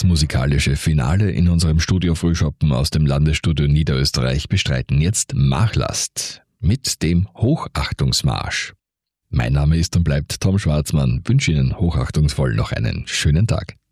das musikalische Finale in unserem Studio Frühschoppen aus dem Landesstudio Niederösterreich bestreiten jetzt Machlast mit dem Hochachtungsmarsch. Mein Name ist und bleibt Tom Schwarzmann. Wünsche Ihnen hochachtungsvoll noch einen schönen Tag.